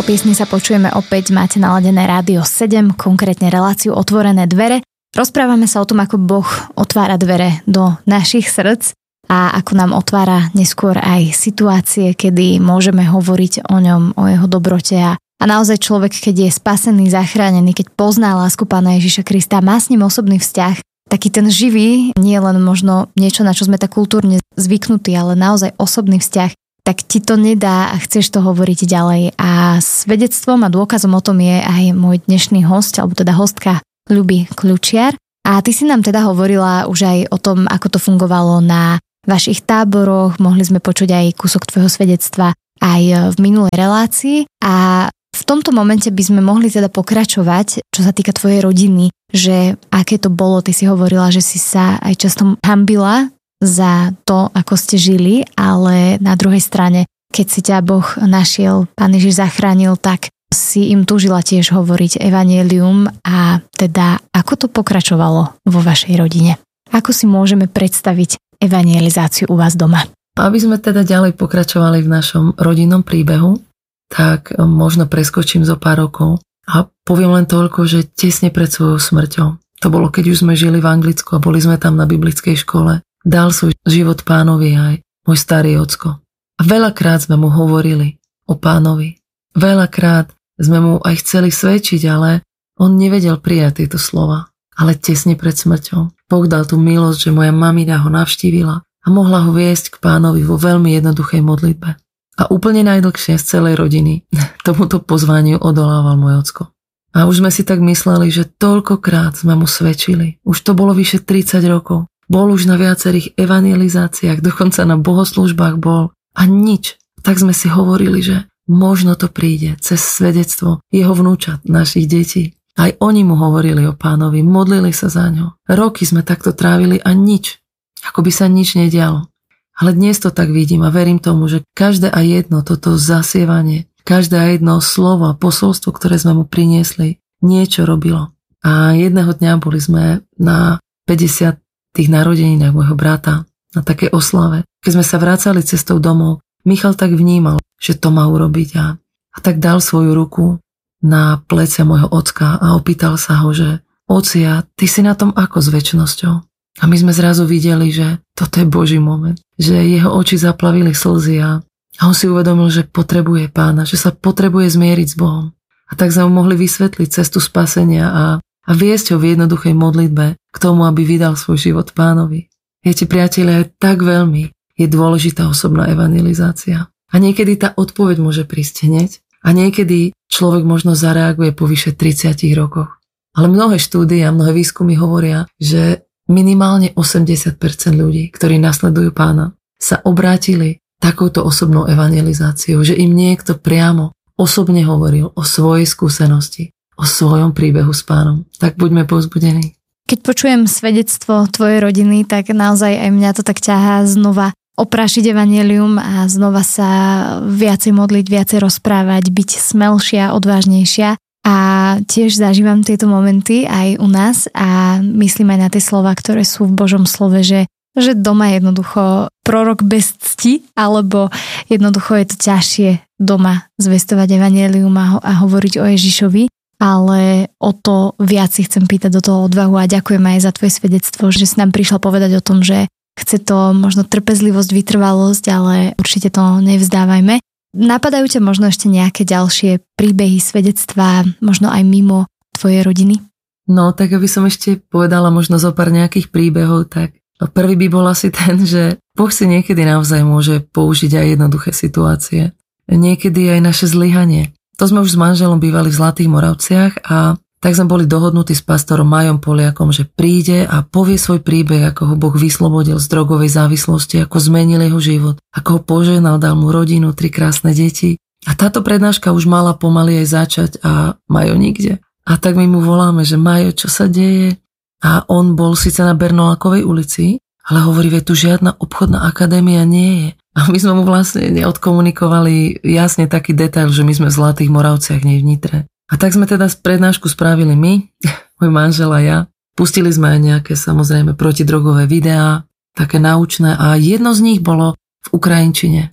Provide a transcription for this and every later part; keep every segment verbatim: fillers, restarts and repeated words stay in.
Po piesni sa počujeme opäť, máte naladené Rádio sedem, konkrétne reláciu Otvorené dvere. Rozprávame sa o tom, ako Boh otvára dvere do našich srdc a ako nám otvára neskôr aj situácie, kedy môžeme hovoriť o ňom, o jeho dobrote a, a naozaj človek, keď je spasený, zachránený, keď pozná lásku Pána Ježiša Krista, má s ním osobný vzťah, taký ten živý, nie len možno niečo, na čo sme tak kultúrne zvyknutí, ale naozaj osobný vzťah, tak ti to nedá a chceš to hovoriť ďalej. A svedectvom a dôkazom o tom je aj môj dnešný host, alebo teda hostka Ľuby Kľučiar. A ty si nám teda hovorila už aj o tom, ako to fungovalo na vašich táboroch. Mohli sme počuť aj kúsok tvojho svedectva aj v minulej relácii. A v tomto momente by sme mohli teda pokračovať, čo sa týka tvojej rodiny, že aké to bolo. Ty si hovorila, že si sa aj často hanbila za to, ako ste žili, ale na druhej strane, keď si ťa Boh našiel, Pán Ježiš zachránil, tak si im túžila tiež hovoriť evanjelium a teda ako to pokračovalo vo vašej rodine? Ako si môžeme predstaviť evanjelizáciu u vás doma? Aby sme teda ďalej pokračovali v našom rodinnom príbehu, tak možno preskočím zo pár rokov a poviem len toľko, že tesne pred svojou smrťou, to bolo, keď už sme žili v Anglicku a boli sme tam na biblickej škole, dal svoj život Pánovi aj môj starý ocko. A veľakrát sme mu hovorili o Pánovi. Veľakrát sme mu aj chceli svedčiť, ale on nevedel prijať tieto slova. Ale tesne pred smrťou Boh dal tú milosť, že moja mamina ho navštívila a mohla ho viesť k Pánovi vo veľmi jednoduchej modlitbe. A úplne najdlhšie z celej rodiny tomuto pozvaniu odolával môj ocko. A už sme si tak mysleli, že toľkokrát sme mu svedčili. Už to bolo vyše tridsať rokov. Bol už na viacerých evangelizáciách, dokonca na bohoslúžbách bol a nič. Tak sme si hovorili, že možno to príde cez svedectvo jeho vnúčat, našich detí. Aj oni mu hovorili o Pánovi, modlili sa za ňo. Roky sme takto trávili a nič. Ako by sa nič nedialo. Ale dnes to tak vidím a verím tomu, že každé a jedno toto zasievanie, každé a jedno slovo a posolstvo, ktoré sme mu priniesli, niečo robilo. A jedného dňa boli sme na päťdesiat tých narodeninách môjho brata, na takej oslave. Keď sme sa vracali cestou domov, Michal tak vnímal, že to má urobiť a, a tak dal svoju ruku na plecia môjho ocka a opýtal sa ho, že ocia, ty si na tom ako s večnosťou? A my sme zrazu videli, že toto je Boží moment, že jeho oči zaplavili slzy a, a on si uvedomil, že potrebuje Pána, že sa potrebuje zmieriť s Bohom. A tak sme mu mohli vysvetliť cestu spasenia a a viesť ho v jednoduchej modlitbe k tomu, aby vydal svoj život Pánovi. Viete, priatelia, tak veľmi je dôležitá osobná evangelizácia. A niekedy tá odpoveď môže prísť hneď a niekedy človek možno zareaguje po vyše tridsiatich rokoch. Ale mnohé štúdie a mnohé výskumy hovoria, že minimálne osemdesiat percent ľudí, ktorí nasledujú Pána, sa obrátili takouto osobnou evangelizáciou, že im niekto priamo osobne hovoril o svojej skúsenosti, o svojom príbehu s Pánom. Tak buďme povzbudení. Keď počujem svedectvo tvojej rodiny, tak naozaj aj mňa to tak ťahá znova oprášiť evanjelium a znova sa viacej modliť, viacej rozprávať, byť smelšia, odvážnejšia. A tiež zažívam tieto momenty aj u nás a myslím aj na tie slova, ktoré sú v Božom slove, že, že doma jednoducho prorok bez cti, alebo jednoducho je to ťažšie doma zvestovať evanjelium a, a hovoriť o Ježišovi. Ale o to viac si chcem pýtať do toho odvahu a ďakujem aj za tvoje svedectvo, že si nám prišla povedať o tom, že chce to možno trpezlivosť, vytrvalosť, ale určite to nevzdávajme. Napadajú ťa možno ešte nejaké ďalšie príbehy, svedectvá, možno aj mimo tvojej rodiny? No, tak aby som ešte povedala možno zo pár nejakých príbehov, tak prvý by bol asi ten, že Boh si niekedy naozaj môže použiť aj jednoduché situácie. Niekedy aj naše zlyhanie. To sme už s manželom bývali v Zlatých Moravciach a tak sme boli dohodnutí s pastorom Majom Poliakom, že príde a povie svoj príbeh, ako ho Boh vyslobodil z drogovej závislosti, ako zmenil jeho život, ako ho požehnal, dal mu rodinu, tri krásne deti. A táto prednáška už mala pomaly aj začať a Majo nikde. A tak my mu voláme, že Majo, čo sa deje? A on bol síce na Bernolákovej ulici, ale hovorí, že tu žiadna obchodná akadémia nie je. A my sme mu vlastne neodkomunikovali jasne taký detail, že my sme v Zlatých Moravciach, nie v Nitre. A tak sme teda prednášku spravili my, môj manžel a ja. Pustili sme aj nejaké samozrejme protidrogové videá, také naučné a jedno z nich bolo v ukrajinčine.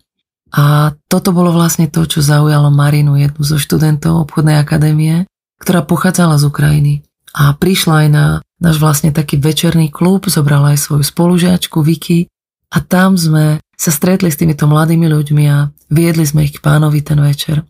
A toto bolo vlastne to, čo zaujalo Marinu, jednu zo študentov obchodnej akadémie, ktorá pochádzala z Ukrajiny. A prišla aj na náš vlastne taký večerný klub, zobrala aj svoju spolužiačku Vicky a tam sme sa stretli s týmito mladými ľuďmi a viedli sme ich k Pánovi ten večer.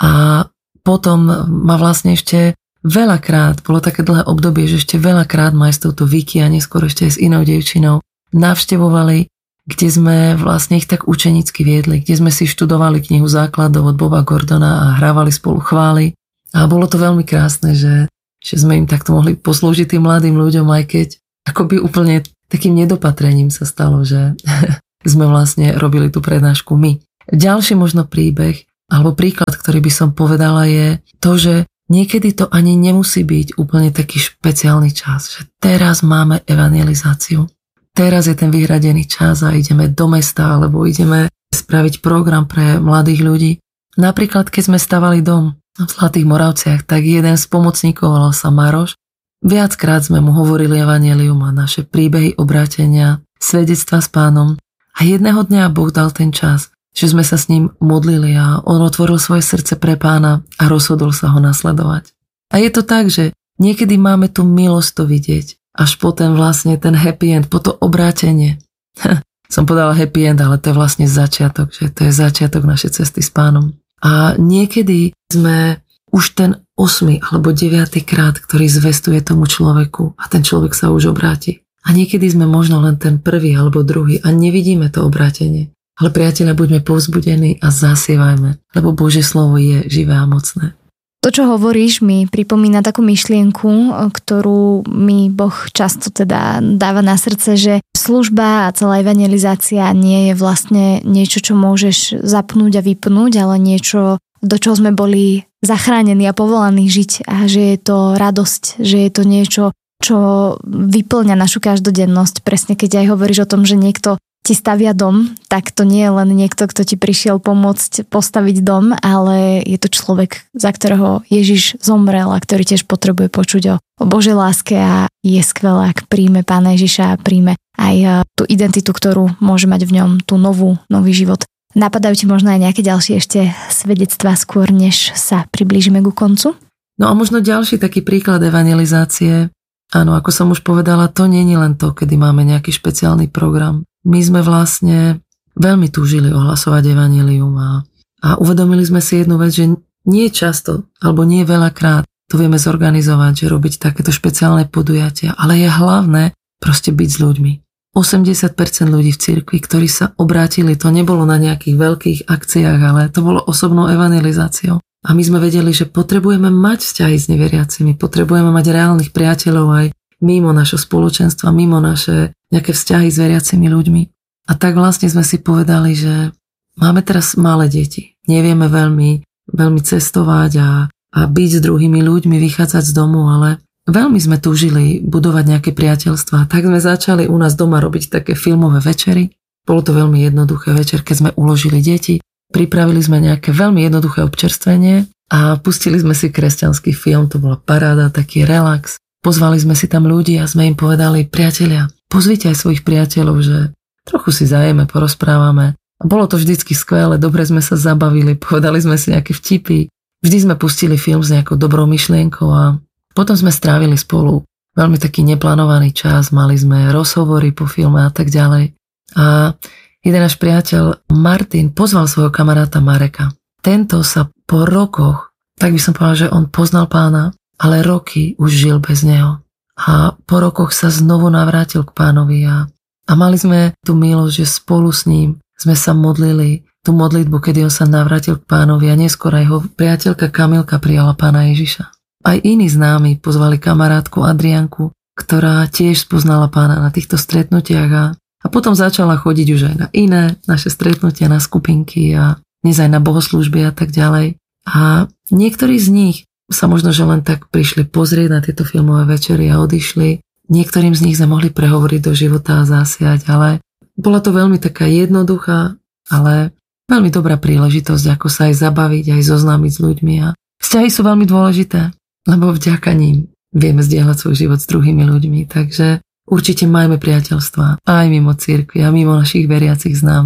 A potom ma vlastne ešte veľakrát, bolo také dlhé obdobie, že ešte veľakrát ma aj s touto Vicky a neskôr ešte aj s inou dievčinou navštevovali, kde sme vlastne ich tak učenicky viedli, kde sme si študovali knihu základov od Boba Gordona a hrávali spolu chvály. A bolo to veľmi krásne, že, že sme im takto mohli poslúžiť tým mladým ľuďom, aj keď akoby úplne takým nedopatrením sa stalo, že sme vlastne robili tú prednášku my. Ďalší možno príbeh, alebo príklad, ktorý by som povedala, je to, že niekedy to ani nemusí byť úplne taký špeciálny čas, že teraz máme evangelizáciu. Teraz je ten vyhradený čas a ideme do mesta alebo ideme spraviť program pre mladých ľudí. Napríklad, keď sme stavali dom v Zlatých Moravciach, tak jeden z pomocníkov volal sa Maroš. Viackrát sme mu hovorili evanjelium a naše príbehy obrátenia, svedectva s Pánom. A jedného dňa Boh dal ten čas, že sme sa s ním modlili a on otvoril svoje srdce pre Pána a rozhodol sa ho nasledovať. A je to tak, že niekedy máme tú milosť to vidieť. Až potom vlastne ten happy end, po to obrátenie. Som povedala happy end, ale to je vlastne začiatok, že to je začiatok našej cesty s Pánom. A niekedy sme už ten osmy alebo deviaty krát, ktorý zvestuje tomu človeku a ten človek sa už obráti. A niekedy sme možno len ten prvý alebo druhý a nevidíme to obrátenie. Ale priatelia, buďme povzbudení a zasievajme, lebo Božie slovo je živé a mocné. To, čo hovoríš, mi pripomína takú myšlienku, ktorú mi Boh často teda dáva na srdce, že služba a celá evangelizácia nie je vlastne niečo, čo môžeš zapnúť a vypnúť, ale niečo, do čoho sme boli zachránení a povolaní žiť a že je to radosť, že je to niečo, čo vyplňa našu každodennosť. Presne keď aj hovoríš o tom, že niekto ti stavia dom, tak to nie je len niekto, kto ti prišiel pomôcť postaviť dom, ale je to človek, za ktorého Ježiš zomrel a ktorý tiež potrebuje počuť o, o Božej láske a je skvelé, ak príjme Pána Ježiša a príjme aj tú identitu, ktorú môže mať v ňom, tú novú, nový život. Napadajú ti možno aj nejaké ďalšie ešte svedectvá skôr, než sa priblížime ku koncu? No a možno ďalší taký príklad evangelizácie. Áno, ako som už povedala, to nie je len to, kedy máme nejaký špeciálny program. My sme vlastne veľmi túžili ohlasovať evanjelium a, a uvedomili sme si jednu vec, že nie často, alebo nie veľakrát to vieme zorganizovať, že robiť takéto špeciálne podujatia, ale je hlavné proste byť s ľuďmi. osemdesiat percent ľudí v cirkvi, ktorí sa obrátili, to nebolo na nejakých veľkých akciách, ale to bolo osobnou evangelizáciou. A my sme vedeli, že potrebujeme mať vzťahy s neveriacimi, potrebujeme mať reálnych priateľov aj mimo našho spoločenstva, mimo naše nejaké vzťahy s veriacimi ľuďmi. A tak vlastne sme si povedali, že máme teraz malé deti. Nevieme veľmi, veľmi cestovať a, a byť s druhými ľuďmi, vychádzať z domu, ale veľmi sme túžili budovať nejaké priateľstvá. Tak sme začali u nás doma robiť také filmové večery. Bolo to veľmi jednoduché večer, keď sme uložili deti. Pripravili sme nejaké veľmi jednoduché občerstvenie a pustili sme si kresťanský film. To bola paráda, taký relax. Pozvali sme si tam ľudí a sme im povedali, priatelia, pozvite aj svojich priateľov, že trochu si zajeme, porozprávame. A bolo to vždycky skvelé, dobre sme sa zabavili, povedali sme si nejaké vtipy. Vždy sme pustili film s nejakou dobrou myšlienkou a potom sme strávili spolu veľmi taký neplánovaný čas, mali sme rozhovory po filme a tak ďalej. A jeden náš priateľ Martin pozval svojho kamaráta Mareka. Tento sa po rokoch, tak by som povedal, že on poznal Pána, ale roky už žil bez neho. A po rokoch sa znovu navrátil k Pánovi a, a mali sme tú milosť, že spolu s ním sme sa modlili tú modlitbu, kedy on sa navrátil k Pánovi a neskôr aj jeho priateľka Kamilka prijala Pána Ježiša. Aj iní známi pozvali kamarátku Adrianku, ktorá tiež spoznala Pána na týchto stretnutiach a, a potom začala chodiť už aj na iné naše stretnutia, na skupinky a dnes aj na bohoslúžby a tak ďalej. A niektorí z nich sa možno, že len tak prišli pozrieť na tieto filmové večery a odišli. Niektorým z nich sme mohli prehovoriť do života a zasiať, ale bola to veľmi taká jednoduchá, ale veľmi dobrá príležitosť, ako sa aj zabaviť, aj zoznámiť s ľuďmi. A vzťahy sú veľmi dôležité, lebo vďaka ním vieme zdieľať svoj život s druhými ľuďmi, takže určite majme priateľstva aj mimo cirkvi a mimo našich veriacich známych.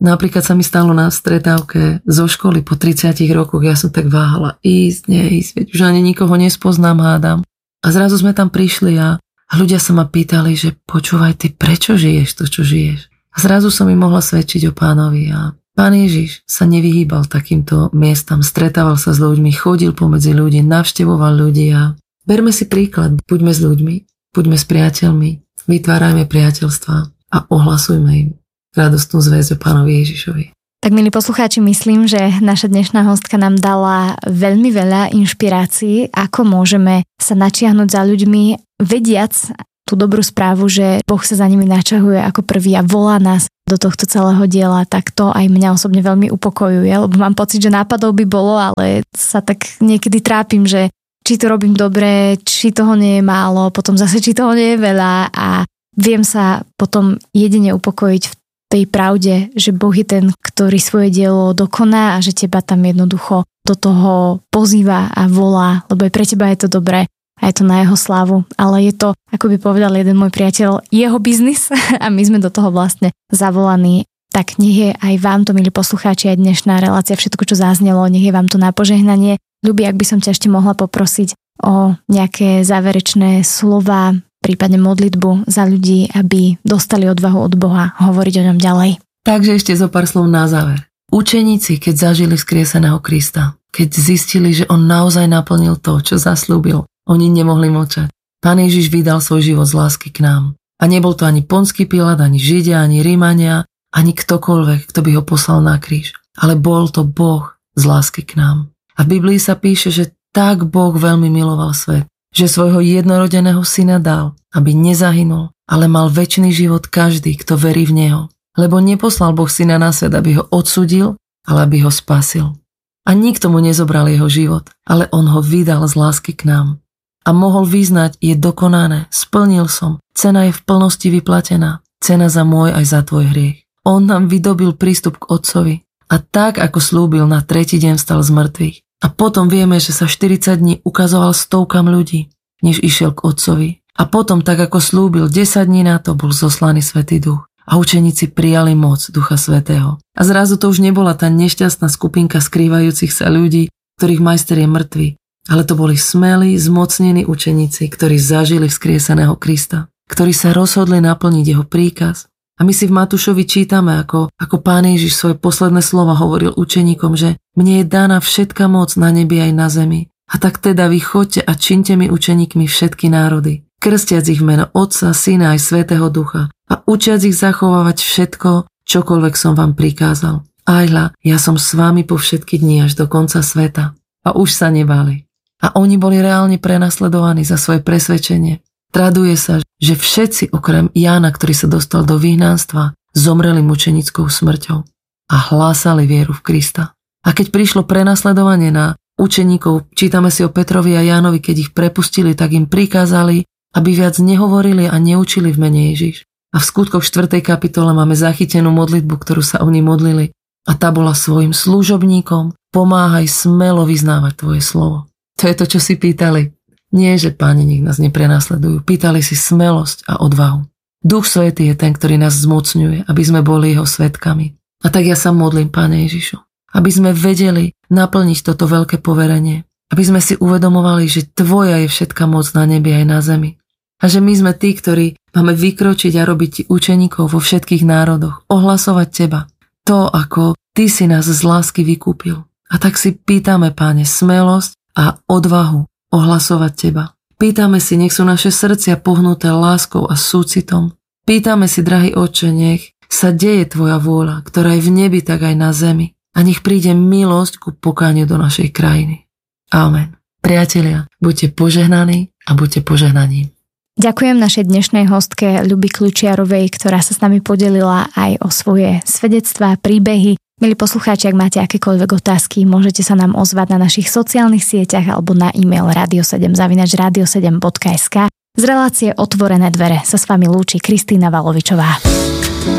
Napríklad sa mi stalo na stretávke zo školy po tridsiatich rokoch, ja som tak váhala ísť, neísť, veď už ani nikoho nespoznám, hádam. A zrazu sme tam prišli a, a ľudia sa ma pýtali, že počúvaj, ty prečo žiješ to, čo žiješ? A zrazu som im mohla svedčiť o Pánovi a Pán Ježiš sa nevyhýbal takýmto miestam, stretával sa s ľuďmi, chodil pomedzi ľudí, navštevoval ľudí a berme si príklad, buďme s ľuďmi, buďme s priateľmi, vytvárajme priateľstva a ohlasujme im radostnú zvesť o Pánovi Ježišovi. Tak, milí poslucháči, myslím, že naša dnešná hostka nám dala veľmi veľa inšpirácií, ako môžeme sa načiahnuť za ľuďmi, vediac tú dobrú správu, že Boh sa za nimi načahuje ako prvý a volá nás do tohto celého diela, tak to aj mňa osobne veľmi upokojuje, lebo mám pocit, že nápadov by bolo, ale sa tak niekedy trápim, že či to robím dobre, či toho nie je málo, potom zase či toho nie je veľa a viem sa potom jedine upokojiť v tej pravde, že Boh je ten, ktorý svoje dielo dokoná a že teba tam jednoducho do toho pozýva a volá, lebo aj pre teba je to dobré a je to na jeho slávu. Ale je to, ako by povedal jeden môj priateľ, jeho biznis a my sme do toho vlastne zavolaní. Tak nech je aj vám to, milí poslucháči, aj dnešná relácia, všetko, čo zaznelo, nech je vám to na požehnanie. Ľubí, ak by som ťa ešte mohla poprosiť o nejaké záverečné slova, prípadne modlitbu za ľudí, aby dostali odvahu od Boha hovoriť o ňom ďalej. Takže ešte zo pár slov na záver. Učeníci, keď zažili vzkrieseného Krista, keď zistili, že on naozaj naplnil to, čo zaslúbil, oni nemohli mlčať. Pán Ježiš vydal svoj život z lásky k nám. A nebol to ani Ponský Pilát, ani Židia, ani Rímania, ani ktokoľvek, kto by ho poslal na kríž. Ale bol to Boh z lásky k nám. A v Biblii sa píše, že tak Boh veľmi miloval svet, že svojho jednorodeného syna dal, aby nezahynul, ale mal večný život každý, kto verí v neho. Lebo neposlal Boh syna na svet, aby ho odsudil, ale aby ho spasil. A nikto mu nezobral jeho život, ale on ho vydal z lásky k nám. A mohol vyznať, je dokonané, splnil som, cena je v plnosti vyplatená, cena za môj aj za tvoj hriech. On nám vydobil prístup k Otcovi a tak, ako slúbil, na tretí deň vstal z mŕtvych. A potom vieme, že sa štyridsať dní ukazoval stovkám ľudí, než išiel k Otcovi. A potom, tak ako slúbil, desať dní na to bol zoslaný Svätý Duch. A učeníci prijali moc Ducha Svätého. A zrazu to už nebola tá nešťastná skupinka skrývajúcich sa ľudí, ktorých majster je mŕtvy. Ale to boli smelí, zmocnení učeníci, ktorí zažili vzkrieseného Krista, ktorí sa rozhodli naplniť jeho príkaz. A my si v Matúšovi čítame, ako, ako Pán Ježiš svoje posledné slova hovoril učeníkom, že mne je daná všetka moc na nebi aj na zemi. A tak teda vy choďte a čiňte mi učeníkmi všetky národy, krstiac ich v meno Otca, Syna aj Svätého Ducha a učiac ich zachovávať všetko, čokoľvek som vám prikázal. Aj hľa, ja som s vami po všetky dni až do konca sveta. A už sa nebáli. A oni boli reálne prenasledovaní za svoje presvedčenie. Traduje sa, že všetci okrem Jána, ktorý sa dostal do vyhnanstva, zomreli mučenickou smrťou a hlásali vieru v Krista. A keď prišlo prenasledovanie na učeníkov, čítame si o Petrovi a Jánovi, keď ich prepustili, tak im prikázali, aby viac nehovorili a neučili v mene Ježiš. A v skutkoch štvrtej kapitole máme zachytenú modlitbu, ktorú sa oni modlili. A tá bola svojim služobníkom: pomáhaj smelo vyznávať tvoje slovo. To je to, čo si pýtali. Nie, že Páni, nech nás neprenasledujú. Pýtali si smelosť a odvahu. Duch Svätý je ten, ktorý nás zmocňuje, aby sme boli jeho svedkami. A tak ja sa modlím, Páne Ježišu, aby sme vedeli naplniť toto veľké poverenie. Aby sme si uvedomovali, že tvoja je všetka moc na nebi aj na zemi. A že my sme tí, ktorí máme vykročiť a robiť ti učeníkov vo všetkých národoch. Ohlasovať teba. To, ako ty si nás z lásky vykúpil. A tak si pýtame, Páne, smelosť a odvahu ohlasovať teba. Pýtame si, nech sú naše srdcia pohnuté láskou a súcitom. Pýtame si, drahý Otče, nech sa deje tvoja vôľa, ktorá je v nebi, tak aj na zemi. A nech príde milosť ku pokániu do našej krajiny. Amen. Priatelia, buďte požehnaní a buďte požehnaním. Ďakujem našej dnešnej hostke Ľubi Kľučiarovej, ktorá sa s nami podelila aj o svoje svedectvá, príbehy. Milí poslucháči, ak máte akékoľvek otázky, môžete sa nám ozvať na našich sociálnych sieťach alebo na e-mail radio sedem zavináč radio sedem bodka es ká. Z relácie Otvorené dvere sa s vami lúči Kristína Valovičová.